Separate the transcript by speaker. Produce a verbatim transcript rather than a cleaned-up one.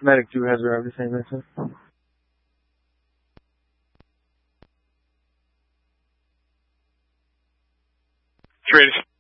Speaker 1: Medic two has arrived at Saint Vincent.
Speaker 2: Trace.